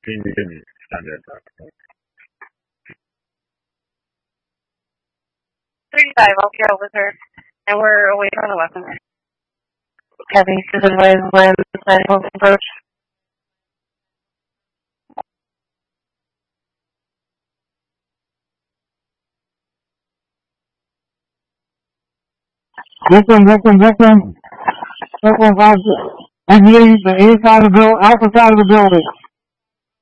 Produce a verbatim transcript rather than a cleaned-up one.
Can you give me standard? thirty-five, I'll be out with her. And we're away from the weapon. Kathy, please advise when planning will approach. Listen, listen, listen. Listen, I'm the inside of the building, outside of the building.